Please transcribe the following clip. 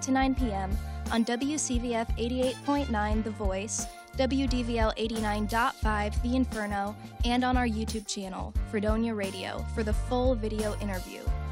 to 9 p.m. on WCVF 88.9 The Voice, WDVL 89.5 The Inferno, and on our YouTube channel, Fredonia Radio, for the full video interview.